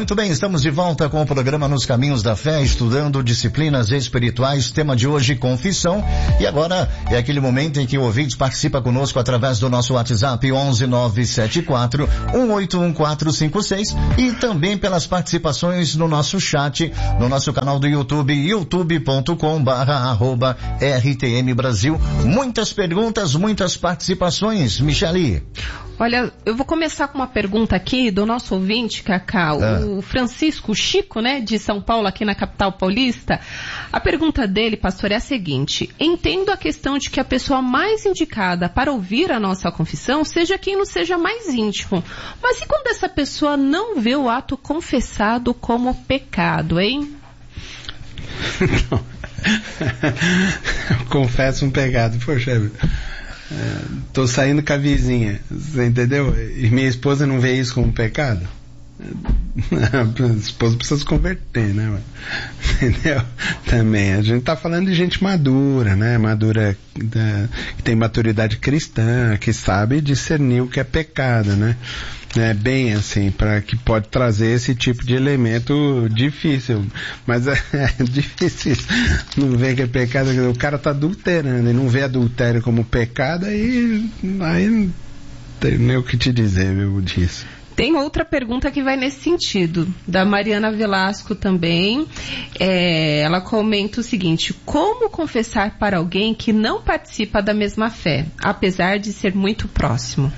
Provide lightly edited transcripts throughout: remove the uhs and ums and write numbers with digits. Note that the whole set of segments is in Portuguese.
Muito bem, estamos de volta com o programa Nos Caminhos da Fé, estudando disciplinas espirituais, tema de hoje, confissão. E agora é aquele momento em que o ouvinte participa conosco através do nosso WhatsApp 11974-181456 e também pelas participações no nosso chat, no nosso canal do YouTube, youtube.com/RTM Brasil. Muitas perguntas, muitas participações. Michele. Olha, eu vou começar com uma pergunta aqui do nosso ouvinte, Cacá, o Francisco Chico, né, de São Paulo, aqui na capital paulista. A pergunta dele, pastor, é a seguinte: entendo a questão de que a pessoa mais indicada para ouvir a nossa confissão seja quem nos seja mais íntimo. Mas e quando essa pessoa não vê o ato confessado como pecado, hein? Confesso um pecado, poxa, tô saindo com a vizinha, você entendeu? E minha esposa não vê isso como pecado? A esposa precisa se converter, né? Entendeu? Também, a gente tá falando de gente madura, né? Madura, que tem maturidade cristã, que sabe discernir o que é pecado, né? É bem assim, para que pode trazer esse tipo de elemento difícil, mas é difícil não ver que é pecado. O cara tá adulterando e não vê adultério como pecado, aí não tem nem o que te dizer, viu, disso. Tem outra pergunta que vai nesse sentido, da Mariana Velasco também. Ela comenta o seguinte: como confessar para alguém que não participa da mesma fé, apesar de ser muito próximo?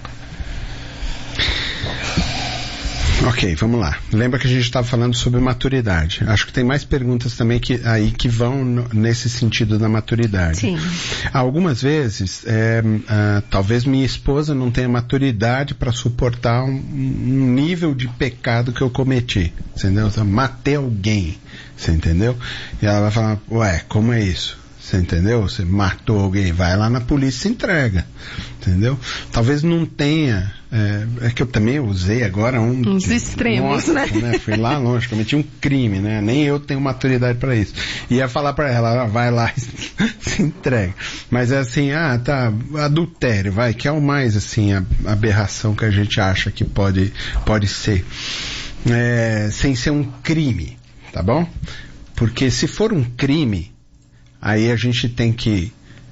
Ok, vamos lá. Lembra que a gente estava falando sobre maturidade. Acho que tem mais perguntas também que vão nesse sentido da maturidade. Sim. Algumas vezes, talvez minha esposa não tenha maturidade para suportar um nível de pecado que eu cometi. Entendeu? Eu matei alguém. Você entendeu? E ela vai falar: ué, como é isso? Você entendeu? Você matou alguém, vai lá na polícia e se entrega. Entendeu? Talvez não tenha. É que eu também usei agora uns extremos, né? Fui lá longe, cometi um crime, né? Nem eu tenho maturidade para isso. Ia falar para ela: vai lá e se entrega. Mas é assim, adultério, que é o mais assim, a aberração que a gente acha que pode ser. Sem ser um crime, tá bom? Porque se for um crime, aí a gente tem que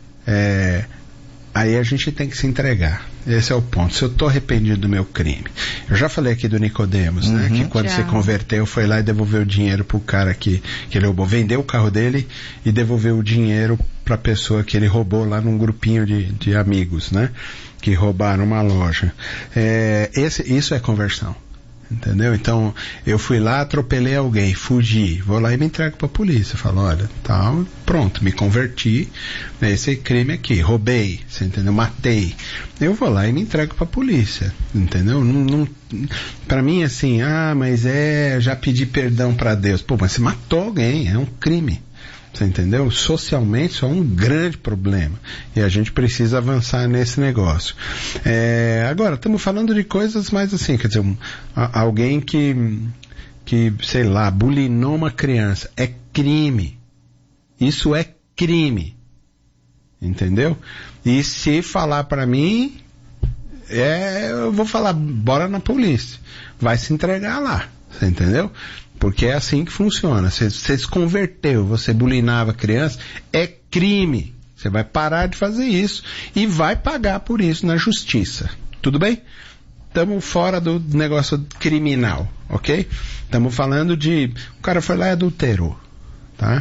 se entregar. Esse é o ponto. Se eu estou arrependido do meu crime. Eu já falei aqui do Nicodemos, né? Que quando se converteu, foi lá e devolveu o dinheiro pro cara que ele roubou. Vendeu o carro dele e devolveu o dinheiro pra pessoa que ele roubou lá num grupinho de amigos, né? Que roubaram uma loja. Isso é conversão. Entendeu? Então, eu fui lá, atropelei alguém, fugi, vou lá e me entrego pra polícia. Falo: olha, pronto, me converti, esse crime aqui, roubei, você entendeu? Matei. Eu vou lá e me entrego pra polícia, entendeu? Pra mim, assim, mas já pedi perdão pra Deus. Pô, mas você matou alguém, é um crime. Você entendeu? Socialmente isso é um grande problema. E a gente precisa avançar nesse negócio. Agora, estamos falando de coisas mais assim, quer dizer, alguém que, sei lá, bulinou uma criança. É crime. Isso é crime. Entendeu? E se falar pra mim, eu vou falar: bora na polícia. Vai se entregar lá. Você entendeu? Porque é assim que funciona. Você se converteu, você bulinava criança, é crime. Você vai parar de fazer isso e vai pagar por isso na justiça. Tudo bem? Estamos fora do negócio criminal, ok? Estamos falando de... O cara foi lá e adulterou, tá?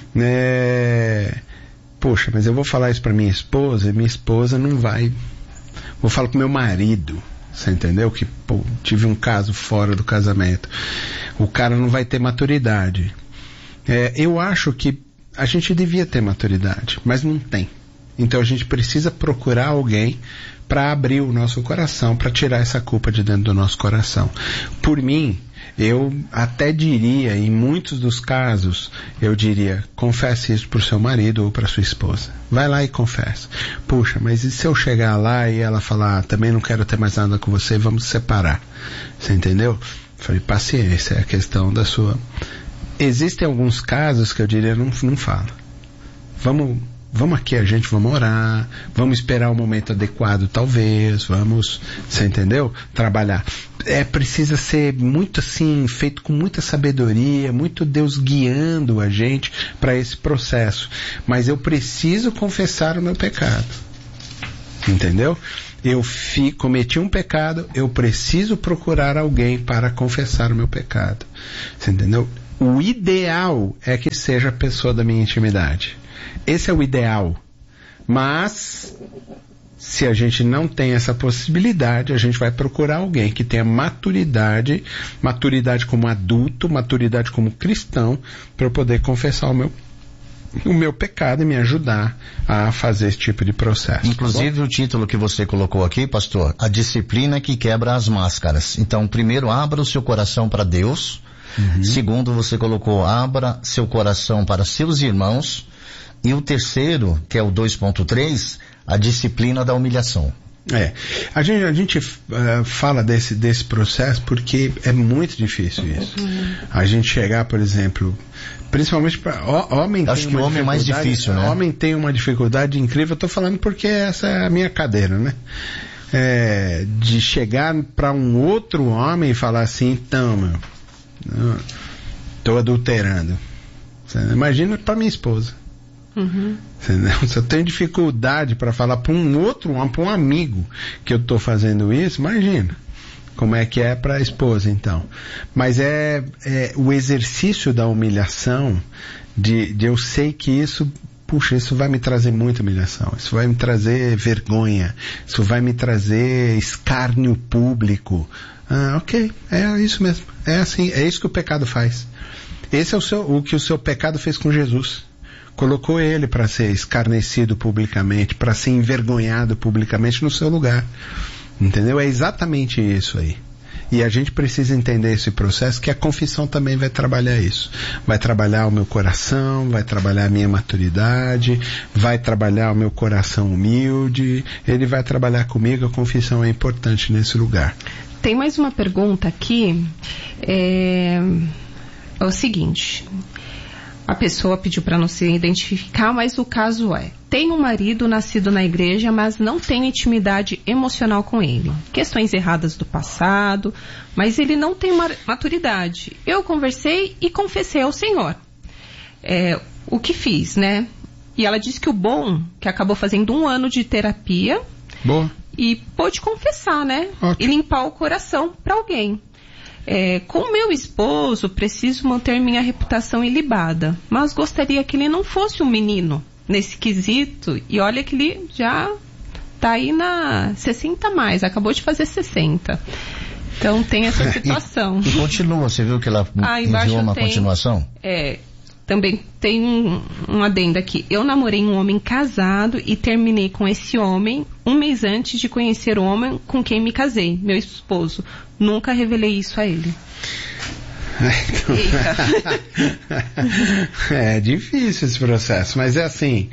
Poxa, mas eu vou falar isso para minha esposa e minha esposa não vai... Vou falar pro meu marido. Você entendeu? Que tive um caso fora do casamento. O cara não vai ter maturidade. Eu acho que a gente devia ter maturidade, mas não tem. Então a gente precisa procurar alguém para abrir o nosso coração, para tirar essa culpa de dentro do nosso coração. Por mim, eu até diria, em muitos dos casos, eu diria: confesse isso pro seu marido ou pra sua esposa. Vai lá e confessa. Puxa, mas e se eu chegar lá e ela falar: também não quero ter mais nada com você, vamos separar? Você entendeu? Falei: paciência, é a questão da sua... Existem alguns casos que eu diria: não fala. Vamos vamos aqui, vamos orar, vamos esperar o momento adequado, talvez, você entendeu? Trabalhar. Precisa ser muito assim, feito com muita sabedoria, muito Deus guiando a gente para esse processo. Mas eu preciso confessar o meu pecado. Entendeu? Eu cometi um pecado, eu preciso procurar alguém para confessar o meu pecado. Você entendeu? O ideal é que seja a pessoa da minha intimidade. Esse é o ideal. Mas, se a gente não tem essa possibilidade, a gente vai procurar alguém que tenha maturidade como adulto, maturidade como cristão, para eu poder confessar o meu pecado e me ajudar a fazer esse tipo de processo. Inclusive o título que você colocou aqui, pastor, a disciplina que quebra as máscaras. Então, primeiro, abra o seu coração para Deus. Segundo, você colocou, abra seu coração para seus irmãos. E o terceiro, que é o 2.3, a disciplina da humilhação. A gente fala desse processo porque é muito difícil isso. A gente chegar, por exemplo, principalmente para homem. Acho que o homem é mais difícil, né? Homem tem uma dificuldade incrível. Eu tô falando porque essa é a minha cadeira, né? De chegar para um outro homem e falar assim, então, meu, tô adulterando. Imagina para minha esposa. Se eu tenho dificuldade para falar para um outro homem, para um amigo que eu estou fazendo isso, imagina como é que é para a esposa, então. Mas é o exercício da humilhação, de eu sei que isso vai me trazer muita humilhação, isso vai me trazer vergonha, isso vai me trazer escárnio público. Ok, é isso mesmo, é assim, é isso que o pecado faz. Esse é o que o seu pecado fez com Jesus. Colocou ele para ser escarnecido publicamente, para ser envergonhado publicamente no seu lugar. Entendeu? É exatamente isso aí. E a gente precisa entender esse processo, que a confissão também vai trabalhar isso. Vai trabalhar o meu coração, vai trabalhar a minha maturidade, vai trabalhar o meu coração humilde, ele vai trabalhar comigo, a confissão é importante nesse lugar. Tem mais uma pergunta aqui, é o seguinte... A pessoa pediu para não se identificar, mas o caso é: tem um marido nascido na igreja, mas não tem intimidade emocional com ele. Questões erradas do passado, mas ele não tem maturidade. Eu conversei e confessei ao Senhor o que fiz, né? E ela disse que o bom, que acabou fazendo 1 ano de terapia. Boa. E pôde confessar, né? Ótimo. E limpar o coração para alguém. Com meu esposo, preciso manter minha reputação ilibada, mas gostaria que ele não fosse um menino nesse quesito, e olha que ele já tá aí na 60 mais, acabou de fazer 60. Então tem essa situação. E continua, você viu que ela enviou uma continuação? Também tem um adendo aqui. Eu namorei um homem casado e terminei com esse homem 1 mês antes de conhecer o homem com quem me casei, meu esposo. Nunca revelei isso a ele. É difícil esse processo, mas é assim,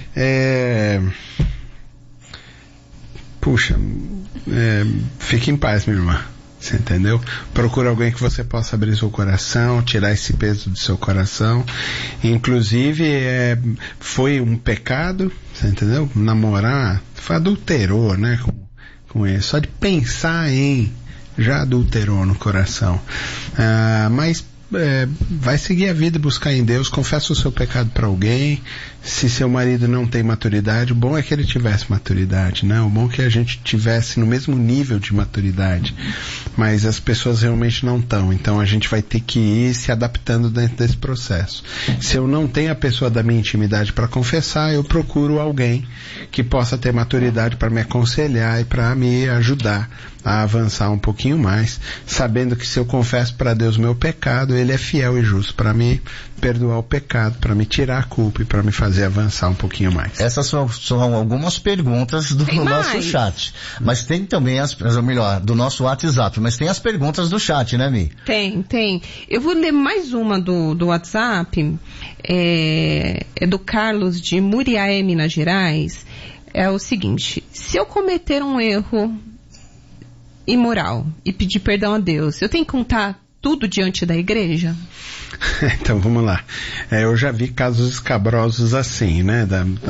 fique em paz, minha irmã. Você entendeu? Procura alguém que você possa abrir seu coração, tirar esse peso do seu coração. Inclusive, foi um pecado, você entendeu? Namorar, adulterou, né? Com ele. Só de pensar já adulterou no coração. Mas vai seguir a vida e buscar em Deus. Confessa o seu pecado para alguém. Se seu marido não tem maturidade, o bom é que ele tivesse maturidade, né? O bom é que a gente tivesse no mesmo nível de maturidade, mas as pessoas realmente não estão, então a gente vai ter que ir se adaptando dentro desse processo. Se eu não tenho a pessoa da minha intimidade para confessar, eu procuro alguém que possa ter maturidade para me aconselhar e para me ajudar a avançar um pouquinho mais, sabendo que se eu confesso para Deus meu pecado, Ele é fiel e justo para me perdoar o pecado, para me tirar a culpa e para me fazer avançar um pouquinho mais. Essas são algumas perguntas do nosso chat. Mas tem também do nosso WhatsApp, mas tem as perguntas do chat, né, Mi? Tem. Eu vou ler mais uma do WhatsApp, é do Carlos de Muriaé, Minas Gerais. É o seguinte: se eu cometer um erro imoral e pedir perdão a Deus, eu tenho que contar tudo diante da igreja? Então vamos lá. Eu já vi casos escabrosos assim, né?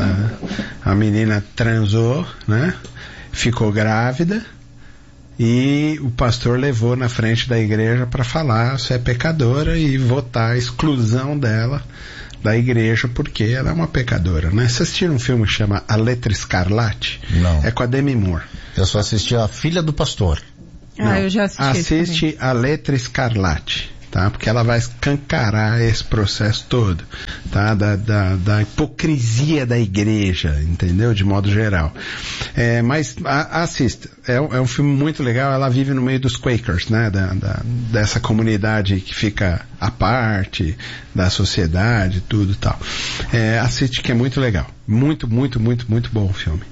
A menina transou, né? Ficou grávida e o pastor levou na frente da igreja para falar se é pecadora e votar a exclusão dela da igreja porque ela é uma pecadora, né? Vocês assistiram um filme que chama A Letra Escarlate? Não. É com a Demi Moore. Eu só assisti a Filha do Pastor. Não, eu já assisti. Assiste A Letra Escarlate, tá? Porque ela vai escancarar esse processo todo, tá? Da hipocrisia da igreja, entendeu? De modo geral. Mas assista. É um filme muito legal. Ela vive no meio dos Quakers, né? Dessa comunidade que fica à parte da sociedade, tudo e tal. Assiste que é muito legal. Muito, muito, muito, muito bom o filme.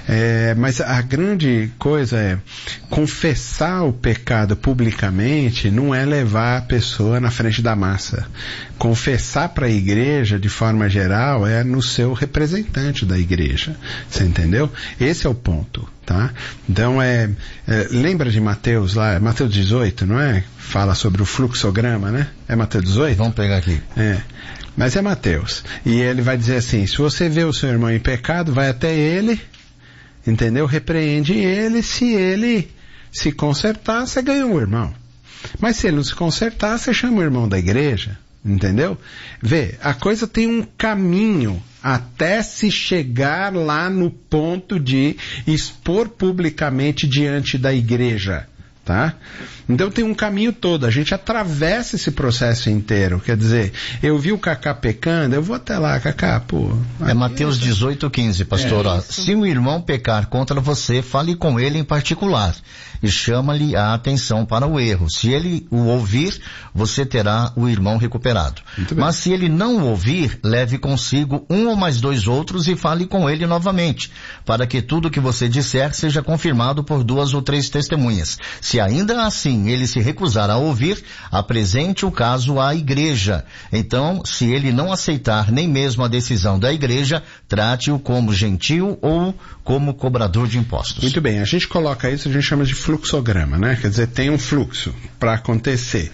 Mas a grande coisa é confessar o pecado publicamente não é levar a pessoa na frente da massa. Confessar para a igreja, de forma geral, é no seu representante da igreja. Você entendeu? Esse é o ponto, tá? Então lembra de Mateus lá, Mateus 18, não é? Fala sobre o fluxograma, né? É Mateus 18? Vamos pegar aqui. Mas é Mateus. E ele vai dizer assim, se você vê o seu irmão em pecado, vai até ele, entendeu? Repreende ele, se ele se consertar, você ganhou o irmão. Mas se ele não se consertar, você chama o irmão da igreja, entendeu? Vê, a coisa tem um caminho até se chegar lá no ponto de expor publicamente diante da igreja, tá? Então tem um caminho todo, a gente atravessa esse processo inteiro, quer dizer, eu vi o Cacá pecando, eu vou até lá, Cacá, pô. É Mateus 18:15, pastor. Se um irmão pecar contra você, fale com ele em particular e chama-lhe a atenção para o erro. Se ele o ouvir, você terá o irmão recuperado. Mas se ele não o ouvir, leve consigo um ou mais dois outros e fale com ele novamente, para que tudo que você disser seja confirmado por 2 ou 3 testemunhas. Se ainda assim ele se recusar a ouvir, apresente o caso à igreja. Então, se ele não aceitar nem mesmo a decisão da igreja, trate-o como gentil ou como cobrador de impostos. Muito bem, a gente coloca isso, a gente chama de fluxograma, né? Quer dizer, tem um fluxo para acontecer.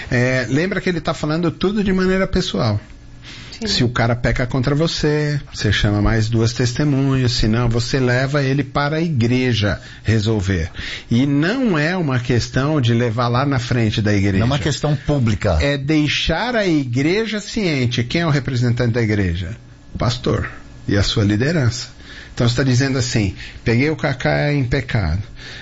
Lembra que ele está falando tudo de maneira pessoal. Sim. Se o cara peca contra você, você chama mais 2 testemunhas, senão você leva ele para a igreja resolver. E não é uma questão de levar lá na frente da igreja. Não é uma questão pública. É deixar a igreja ciente. Quem é o representante da igreja? O pastor e a sua liderança. Então você está dizendo assim, peguei o Cacá em pecado.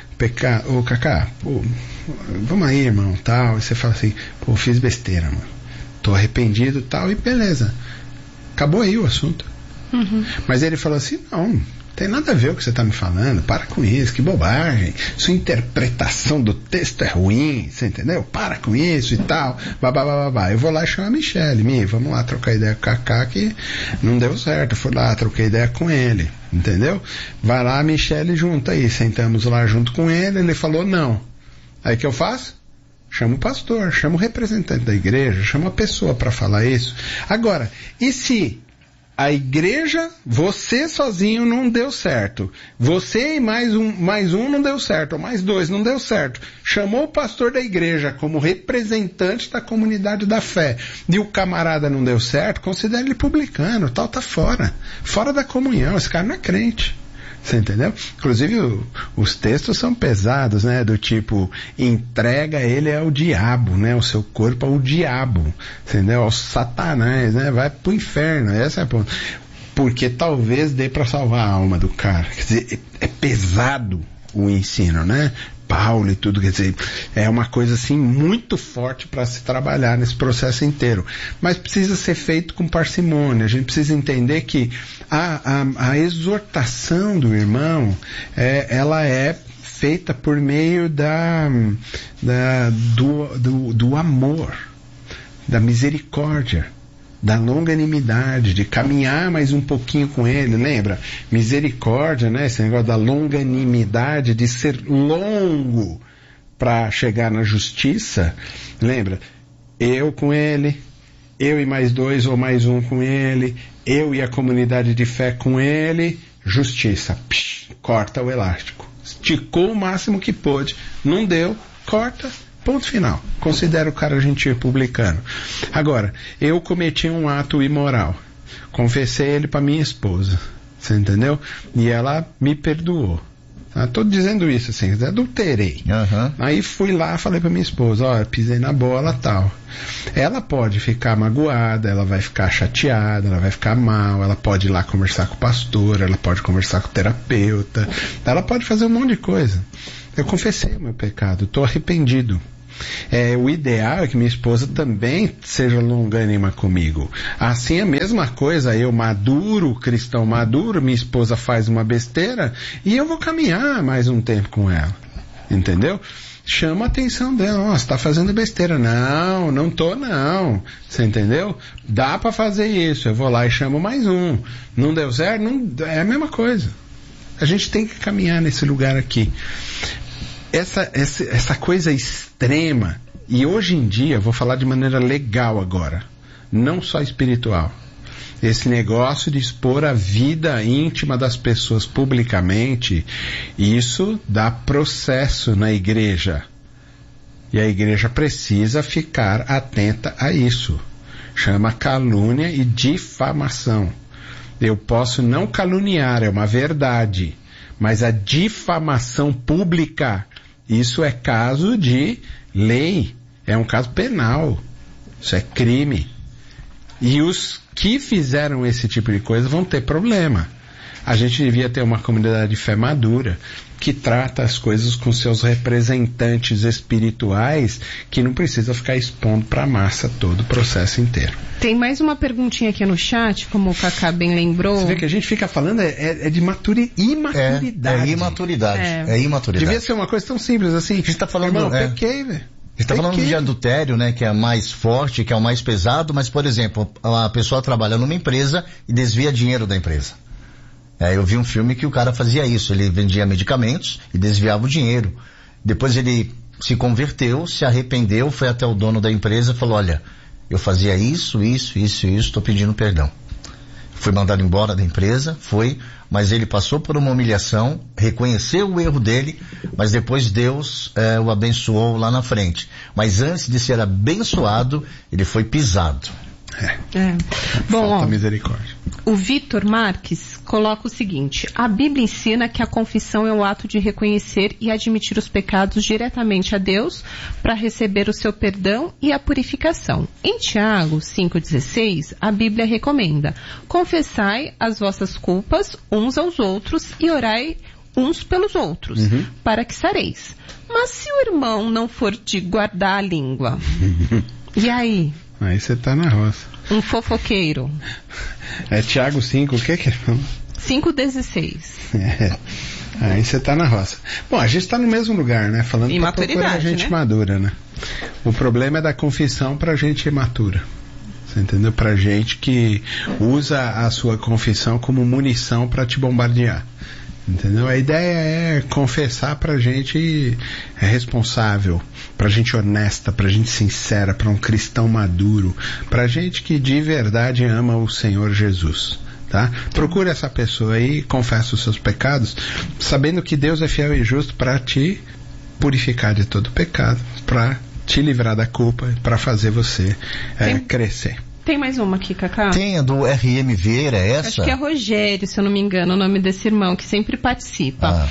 Ô Cacá, pô, vamos aí, irmão, tal. E você fala assim, pô, fiz besteira, mano. Tô arrependido e tal, e beleza. Acabou aí o assunto. Uhum. Mas ele falou assim, não tem nada a ver o que você está me falando, para com isso, que bobagem, sua interpretação do texto é ruim, você entendeu? Para com isso e tal, babá. Eu vou lá e chamo a Michele, vamos lá trocar ideia com o Cacá, que não deu certo, eu fui lá, troquei ideia com ele, entendeu? Vai lá a Michele junto aí, sentamos lá junto com ele, ele falou não. Aí o que eu faço? Chama o pastor, chama o representante da igreja, chama a pessoa para falar isso. Agora, e se a igreja, você sozinho não deu certo, você e mais um não deu certo, ou mais 2 não deu certo, chamou o pastor da igreja como representante da comunidade da fé, e o camarada não deu certo, considera ele publicano, tal, tá fora da comunhão, esse cara não é crente. Você entendeu? Inclusive os textos são pesados, né? Do tipo, entrega ele ao diabo, né? O seu corpo ao diabo, entendeu? Ao Satanás, né? Vai pro inferno, essa é a ponta. Porque talvez dê para salvar a alma do cara. Quer dizer, é pesado o ensino, né? Paulo e tudo, quer dizer, é uma coisa assim muito forte para se trabalhar nesse processo inteiro, mas precisa ser feito com parcimônia. A gente precisa entender que a exortação do irmão, ela é feita por meio do amor, da misericórdia, da longanimidade, de caminhar mais um pouquinho com ele, lembra? Misericórdia, né? Esse negócio da longanimidade, de ser longo para chegar na justiça, lembra? Eu com ele, eu e mais 2 ou mais 1 com ele, eu e a comunidade de fé com ele, justiça, corta o elástico. Esticou o máximo que pôde, não deu, corta, Ponto final. Considero o cara gentil publicano. Agora, eu cometi um ato imoral. Confessei ele para minha esposa. Você entendeu? E ela me perdoou. Tô dizendo isso assim, adulterei. Aí fui lá, falei pra minha esposa, olha, pisei na bola, tal. Ela pode ficar magoada, ela vai ficar chateada, ela vai ficar mal, ela pode ir lá conversar com o pastor, ela pode conversar com o terapeuta, ela pode fazer um monte de coisa. Eu confessei o meu pecado, tô arrependido. O ideal é que minha esposa também seja longânima comigo. Assim, a mesma coisa, eu maduro, cristão maduro, minha esposa faz uma besteira e eu vou caminhar mais um tempo com ela. Entendeu? Chama a atenção dela. Você tá fazendo besteira. Não, não tô não. Você entendeu? Dá pra fazer isso. Eu vou lá e chamo mais um. Não deu certo? Não, é a mesma coisa. A gente tem que caminhar nesse lugar aqui. Essa coisa extrema, e hoje em dia, vou falar de maneira legal agora, não só espiritual, esse negócio de expor a vida íntima das pessoas publicamente, isso dá processo na igreja, e a igreja precisa ficar atenta a isso. Chama calúnia e difamação. Eu posso não caluniar, é uma verdade, mas a difamação pública, isso é caso de lei, é um caso penal, isso é crime. E os que fizeram esse tipo de coisa vão ter problema. A gente devia ter uma comunidade de fé madura, que trata as coisas com seus representantes espirituais, que não precisa ficar expondo para a massa todo o processo inteiro. Tem mais uma perguntinha aqui no chat, como o Cacá bem lembrou. Você vê que a gente fica falando de imaturidade. É imaturidade. Devia ser uma coisa tão simples assim. A gente está falando, irmão, pequei, velho. A gente está falando de adultério, né, que é mais forte, que é o mais pesado, mas, por exemplo, a pessoa trabalha numa empresa e desvia dinheiro da empresa. Eu vi um filme que o cara fazia isso, ele vendia medicamentos e desviava o dinheiro. Depois ele se converteu, se arrependeu, foi até o dono da empresa e falou, olha, eu fazia isso, estou pedindo perdão. Foi mandado embora da empresa, mas ele passou por uma humilhação, reconheceu o erro dele, mas depois Deus o abençoou lá na frente. Mas antes de ser abençoado, ele foi pisado. Bom, misericórdia. O Vitor Marques coloca o seguinte: a Bíblia ensina que a confissão é o ato de reconhecer e admitir os pecados diretamente a Deus para receber o seu perdão e a purificação. Em Tiago 5,16, a Bíblia recomenda: confessai as vossas culpas uns aos outros e orai uns pelos outros, para que sareis. Mas se o irmão não for de guardar a língua, e aí? Aí você tá na roça. Um fofoqueiro. Tiago 5, o que é? 5,16. Aí você tá na roça. Bom, a gente tá no mesmo lugar, né? Falando pra procurar gente madura, né? O problema é da confissão pra gente imatura. Você entendeu? Pra gente que usa a sua confissão como munição pra te bombardear. Entendeu? A ideia é confessar pra gente responsável, pra gente honesta, pra gente sincera, pra um cristão maduro, pra gente que de verdade ama o Senhor Jesus, tá? Procure essa pessoa aí, confessa os seus pecados, sabendo que Deus é fiel e justo pra te purificar de todo pecado, pra te livrar da culpa, pra fazer você crescer. Tem mais uma aqui, Cacá? Tem a do R.M. Vieira, é essa? Acho que é Rogério, se eu não me engano, o nome desse irmão, que sempre participa.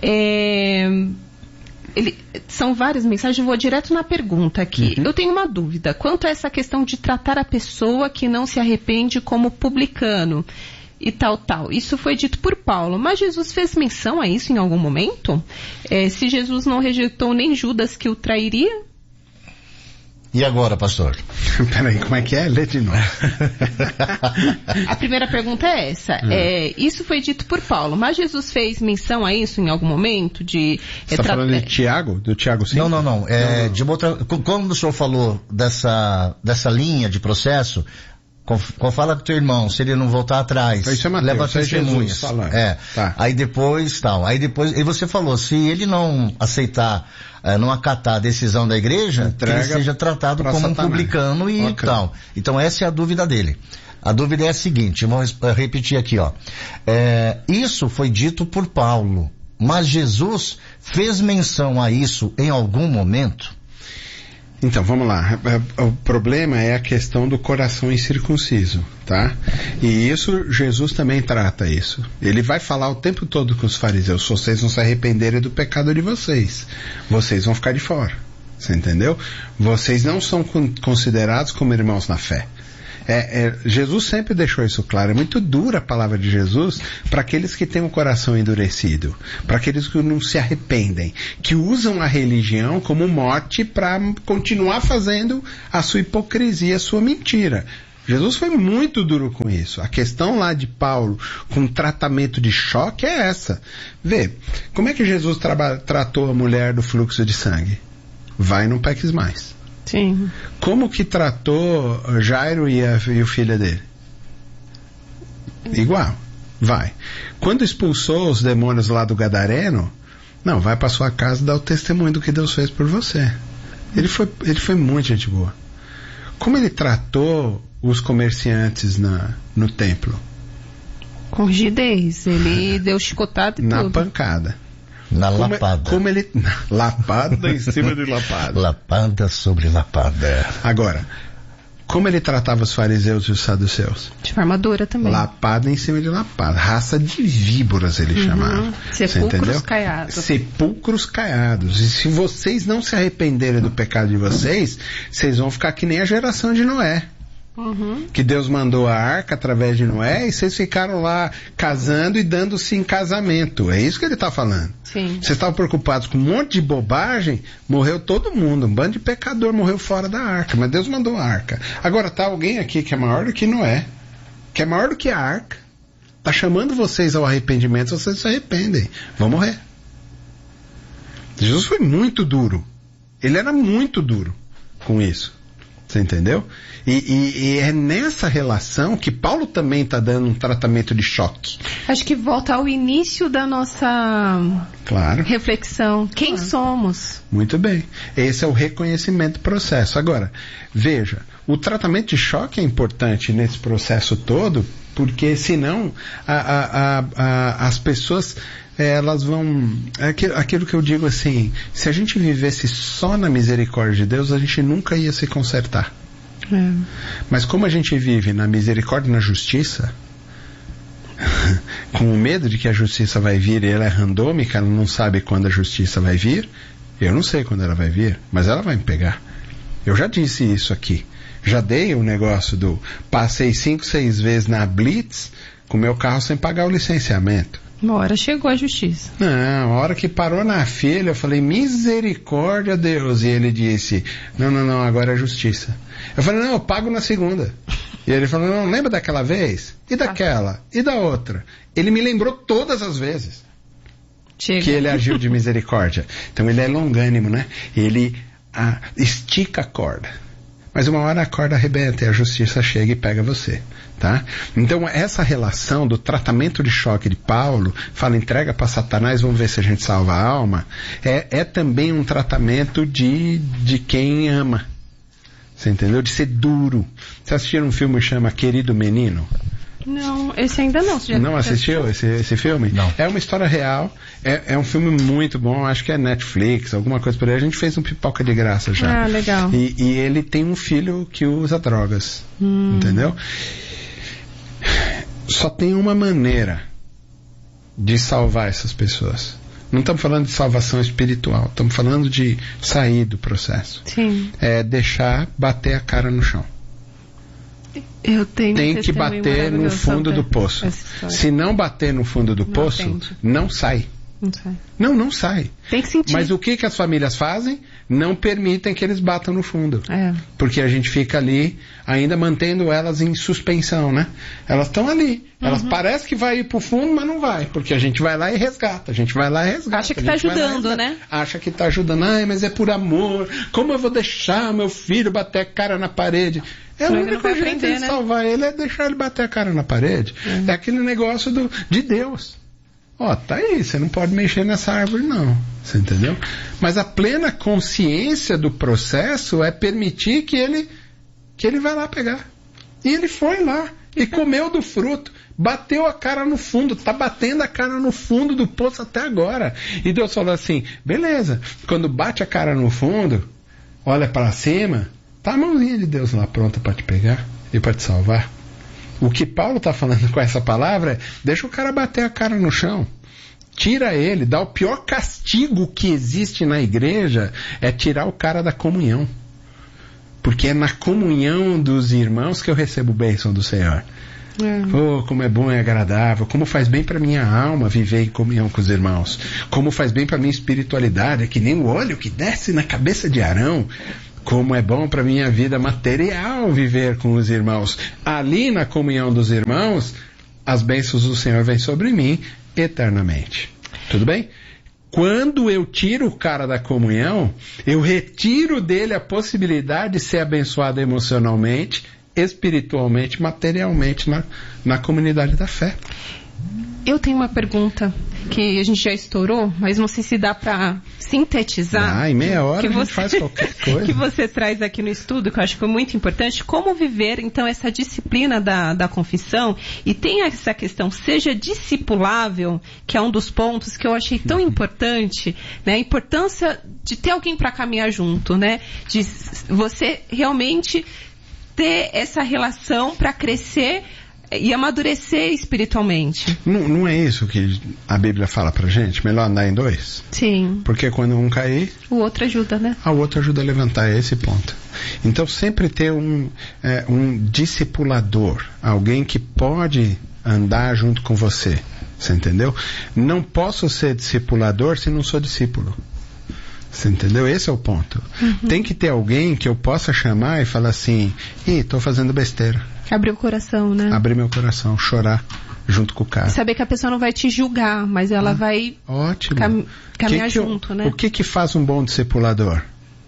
São várias mensagens, eu vou direto na pergunta aqui. Eu tenho uma dúvida, quanto a essa questão de tratar a pessoa que não se arrepende como publicano e tal. Isso foi dito por Paulo, mas Jesus fez menção a isso em algum momento? Se Jesus não rejeitou nem Judas que o trairia? E agora, pastor? Peraí, como é que é? Lê de novo. A primeira pergunta é essa. Isso foi dito por Paulo, mas Jesus fez menção a isso em algum momento? Você está falando de Tiago? Do Tiago 5? Não. De outra, quando o senhor falou dessa linha de processo, fala com teu irmão, se ele não voltar atrás, isso é Mateus, leva testemunhas. Tá. Aí depois, e você falou, se ele não aceitar, não acatar a decisão da igreja, que ele seja tratado como um publicano e tal. Então essa é a dúvida dele. A dúvida é a seguinte, vamos repetir aqui, isso foi dito por Paulo, mas Jesus fez menção a isso em algum momento? Então, vamos lá. O problema é a questão do coração incircunciso, tá? E isso, Jesus também trata isso. Ele vai falar o tempo todo com os fariseus: se vocês não se arrependerem do pecado de vocês, vocês vão ficar de fora. Você entendeu? Vocês não são considerados como irmãos na fé. Jesus sempre deixou isso claro. É muito dura a palavra de Jesus para aqueles que têm o coração endurecido, para aqueles que não se arrependem, que usam a religião como mote para continuar fazendo a sua hipocrisia, a sua mentira. Jesus foi muito duro com isso. A questão lá de Paulo com tratamento de choque é essa. Vê, como é que Jesus tratou a mulher do fluxo de sangue? Vai e não peques mais. Sim. Como que tratou Jairo e o filho dele? Igual. Vai. Quando expulsou os demônios lá do Gadareno, não, vai para sua casa e dá o testemunho do que Deus fez por você. Ele foi muito gente boa. Como ele tratou os comerciantes no templo? Com rigidez. Ele deu chicotada e tudo. Na pancada. Na lapada. Lapada em cima de lapada. Lapada sobre lapada. Agora, como ele tratava os fariseus e os saduceus? De forma dura também. Lapada em cima de lapada. Raça de víboras ele chamava. Sepulcros caiados. Sepulcros caiados. E se vocês não se arrependerem do pecado de vocês, vocês vão ficar que nem a geração de Noé. Que Deus mandou a arca através de Noé e vocês ficaram lá casando e dando-se em casamento. É isso que ele está falando. Sim. Vocês estavam preocupados com um monte de bobagem, morreu todo mundo, um bando de pecador morreu fora da arca, mas Deus mandou a arca. Agora está alguém aqui que é maior do que Noé, que é maior do que a arca, está chamando vocês ao arrependimento, vocês se arrependem, vão morrer. Jesus foi muito duro. Ele era muito duro com isso. Você entendeu? E é nessa relação que Paulo também está dando um tratamento de choque. Acho que volta ao início da nossa reflexão. Quem somos? Muito bem. Esse é o reconhecimento do processo. Agora, veja, o tratamento de choque é importante nesse processo todo, porque senão as pessoas elas vão... Aquilo que eu digo assim, se a gente vivesse só na misericórdia de Deus, a gente nunca ia se consertar. Mas como a gente vive na misericórdia e na justiça, com o medo de que a justiça vai vir e ela é randômica, ela não sabe quando a justiça vai vir, eu não sei quando ela vai vir, mas ela vai me pegar. Eu já disse isso aqui. Já dei o negócio passei 5, 6 vezes na Blitz com meu carro sem pagar o licenciamento. Uma hora chegou a justiça. Não, a hora que parou na fila, eu falei, misericórdia, Deus. E ele disse, não, agora é justiça. Eu falei, não, eu pago na segunda. E ele falou, não, lembra daquela vez? E daquela? E da outra? Ele me lembrou todas as vezes que ele agiu de misericórdia. Então ele é longânimo, né? Ele estica a corda. Mas uma hora a corda arrebenta e a justiça chega e pega você, tá? Então essa relação do tratamento de choque de Paulo, fala entrega para Satanás, vamos ver se a gente salva a alma, é também um tratamento de quem ama. Você entendeu? De ser duro. Você assistiu um filme que chama Querido Menino? Não, esse ainda não. Você já não assistiu esse filme? Não. É uma história real, é um filme muito bom, acho que é Netflix, alguma coisa por aí. A gente fez um pipoca de graça já. Ah, legal. E ele tem um filho que usa drogas, entendeu? Só tem uma maneira de salvar essas pessoas. Não estamos falando de salvação espiritual, estamos falando de sair do processo. Sim. É deixar bater a cara no chão. Eu tenho tem que bater no fundo do poço. Se não bater no fundo do poço, não sai. Não sai. Não sai. Tem que sentir. Mas o que as famílias fazem? Não permitem que eles batam no fundo. Porque a gente fica ali ainda mantendo elas em suspensão, né? Elas estão ali. Elas parecem que vai ir pro fundo, mas não vai. Porque a gente vai lá e resgata. Acha que tá ajudando, né? Acha que tá ajudando. Ai, mas é por amor. Como eu vou deixar meu filho bater a cara na parede? O único jeito de salvar ele é deixar ele bater a cara na parede. É aquele negócio de Deus. Tá aí, você não pode mexer nessa árvore não. Você entendeu? Mas a plena consciência do processo é permitir que ele vai lá pegar. E ele foi lá e comeu do fruto. Bateu a cara no fundo, tá batendo a cara no fundo do poço até agora. E Deus falou assim, beleza, quando bate a cara no fundo, olha para cima, tá a mãozinha de Deus lá pronta para te pegar e para te salvar. O que Paulo está falando com essa palavra é, deixa o cara bater a cara no chão. Tira ele, dá o pior castigo que existe na igreja, é tirar o cara da comunhão. Porque é na comunhão dos irmãos que eu recebo bênção do Senhor. Oh, como é bom e agradável, como faz bem para minha alma viver em comunhão com os irmãos, como faz bem para minha espiritualidade, é que nem o óleo que desce na cabeça de Arão. Como é bom para minha vida material viver com os irmãos. Ali na comunhão dos irmãos, as bênçãos do Senhor vêm sobre mim eternamente. Tudo bem? Quando eu tiro o cara da comunhão, eu retiro dele a possibilidade de ser abençoado emocionalmente, espiritualmente, materialmente na comunidade da fé. Eu tenho uma pergunta que a gente já estourou, mas não sei se dá para sintetizar. Em meia hora a gente faz qualquer coisa. Que você traz aqui no estudo, que eu acho que foi muito importante. Como viver, então, essa disciplina da confissão. E tem essa questão, seja discipulável, que é um dos pontos que eu achei tão importante, né? A importância de ter alguém para caminhar junto, né? De você realmente ter essa relação para crescer e amadurecer espiritualmente. Não é isso que a Bíblia fala pra gente? Melhor andar em dois? Sim. Porque quando um cair, o outro ajuda, né? O outro ajuda a levantar, esse ponto. Então sempre ter um discipulador, alguém que pode andar junto com você. Você entendeu? Não posso ser discipulador se não sou discípulo. Você entendeu? Esse é o ponto. Tem que ter alguém que eu possa chamar e falar assim, tô fazendo besteira. Abrir o coração, né? Abrir meu coração, chorar junto com o cara. Saber que a pessoa não vai te julgar, mas ela vai caminhar junto, né? O que faz um bom discipulador?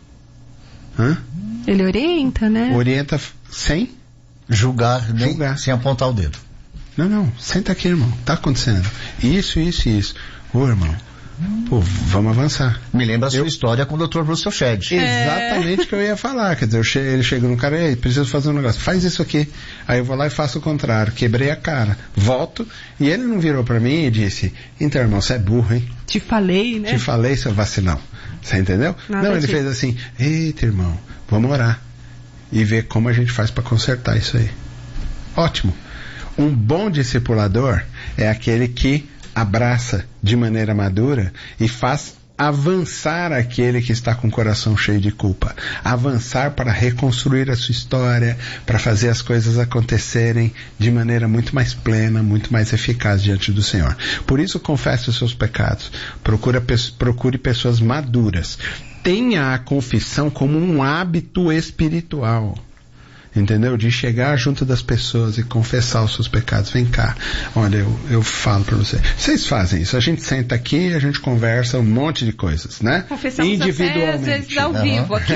Ele orienta, né? Orienta sem julgar, sem apontar o dedo. Não, senta aqui, irmão. Tá acontecendo isso. Ô, irmão, pô, vamos avançar. Me lembra a sua história com o Dr. Russell Shedd. Exatamente o que eu ia falar. Quer dizer, ele chega no cara, ei, preciso fazer um negócio. Faz isso aqui. Aí eu vou lá e faço o contrário. Quebrei a cara. Volto. E ele não virou pra mim e disse, então, irmão, você é burro, hein? Te falei, né? Te falei, seu vacilão. Você entendeu? Não, ele fez assim, eita, irmão, vamos orar. E ver como a gente faz pra consertar isso aí. Ótimo. Um bom discipulador é aquele que abraça de maneira madura e faz avançar aquele que está com o coração cheio de culpa. Avançar para reconstruir a sua história, para fazer as coisas acontecerem de maneira muito mais plena, muito mais eficaz diante do Senhor. Por isso, confesse os seus pecados. Procure pessoas maduras. Tenha a confissão como um hábito espiritual. Entendeu? De chegar junto das pessoas e confessar os seus pecados. Vem cá, olha, eu falo pra você. Vocês fazem isso, a gente senta aqui, a gente conversa um monte de coisas, né? Confessamos individualmente. Às vezes ao vivo aqui.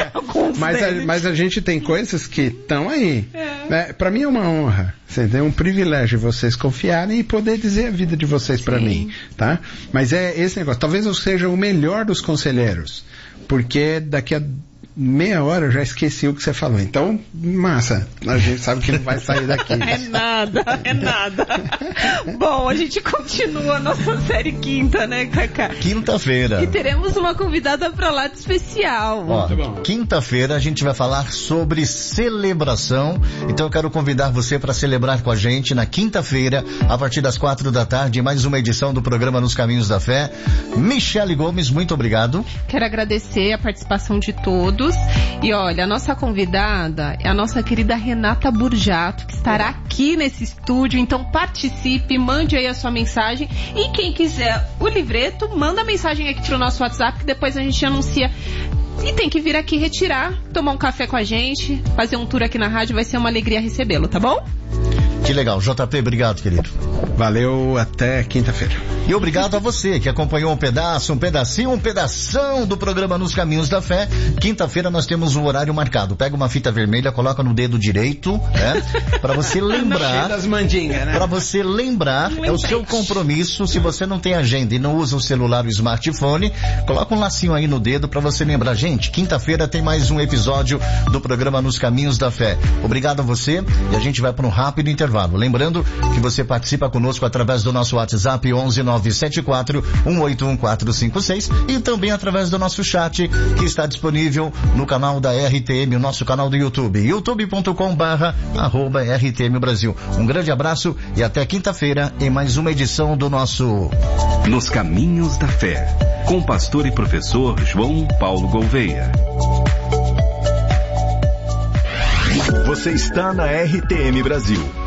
Mas a gente tem coisas que estão aí. Né? Pra mim é uma honra. Você tem um privilégio de vocês confiarem e poder dizer a vida de vocês pra mim, tá? Mas é esse negócio. Talvez eu seja o melhor dos conselheiros, porque daqui a meia hora eu já esqueci o que você falou. Então, massa, a gente sabe que não vai sair daqui. É nada. Bom, a gente continua a nossa série quinta, né, Cacá? Quinta-feira. E teremos uma convidada pra lá de especial. Quinta-feira a gente vai falar sobre celebração. Então eu quero convidar você para celebrar com a gente na quinta-feira, a partir das 4h, mais uma edição do programa Nos Caminhos da Fé. Michele Gomes, muito obrigado. Quero agradecer a participação de todos. E olha, a nossa convidada é a nossa querida Renata Burjato, que estará aqui nesse estúdio. Então participe, mande aí a sua mensagem. E quem quiser o livreto, manda a mensagem aqui pro nosso WhatsApp, que depois a gente anuncia. E tem que vir aqui retirar, tomar um café com a gente, fazer um tour aqui na rádio, vai ser uma alegria recebê-lo, tá bom? Que legal. JP, obrigado, querido. Valeu, até quinta-feira. E obrigado a você que acompanhou um pedação do programa Nos Caminhos da Fé. Quinta-feira nós temos um horário marcado. Pega uma fita vermelha, coloca no dedo direito, né? Para você lembrar. das mandingas, né? Para você lembrar, é o seu compromisso. Se você não tem agenda e não usa o celular ou o smartphone, coloca um lacinho aí no dedo para você lembrar. Gente, quinta-feira tem mais um episódio do programa Nos Caminhos da Fé. Obrigado a você e a gente vai para um rápido intervalo. intervalo. Lembrando que você participa conosco através do nosso WhatsApp 11974-181456 e também através do nosso chat que está disponível no canal da RTM, o nosso canal do YouTube, youtube.com/RTM Brasil. Um grande abraço e até quinta-feira em mais uma edição do nosso Nos Caminhos da Fé, com o pastor e professor João Paulo Gouveia. Você está na RTM Brasil.